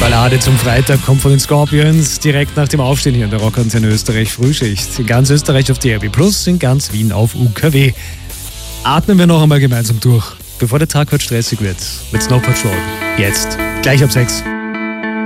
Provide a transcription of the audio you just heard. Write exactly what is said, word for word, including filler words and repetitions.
Ballade zum Freitag kommt von den Scorpions direkt nach dem Aufstehen hier in der Rockantenne Österreich Frühschicht. In ganz Österreich auf D R B Plus, in ganz Wien auf U K W. Atmen wir noch einmal gemeinsam durch, bevor der Tag heute stressig wird. Mit Snow Patrol. Jetzt, gleich ab sechs.